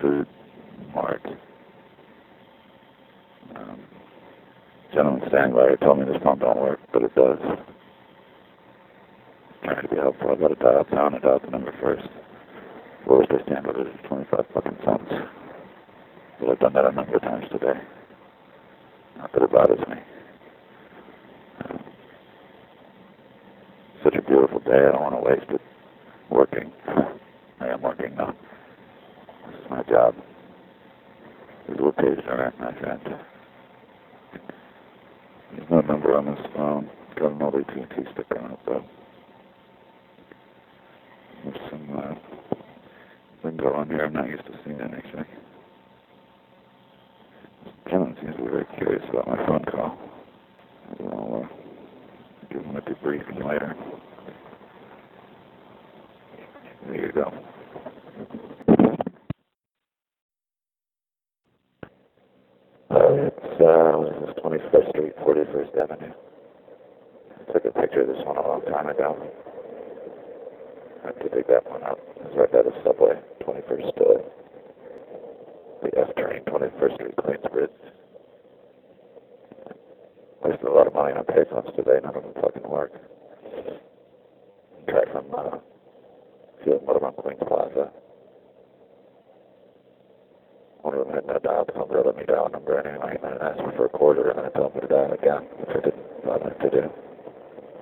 food work. Gentleman standing by here told me this phone don't work, but it does. Trying to be helpful. I got to dial down and dial the number first. Lowest I stand with it is 25 fucking cents. But I've done that a number of times today. Not that it bothers me. Such a beautiful day. I don't want to waste it working. I am working now. This is my job. Here's what page they're at, my friend. There's no number on this phone. Got an old AT&T sticker on it, though. There's some lingo on here I'm not used to seeing, actually. This gentleman seems to be very curious about my phone call. I'll give him a debriefing later. There you go. This is 21st Street, 41st Avenue. I took a picture of this one a long time ago. I had to dig that one up. It's right by the subway, 21st, the F train, 21st Street, Queensbridge. Wasted a lot of money on payphones today, none of them fucking work. Tried from Field Motor on Queens Plaza. One of them had no dial tone, but let me dial a number anyway, and then asked me for a quarter, and then I told me to dial again, which I didn't bother to do.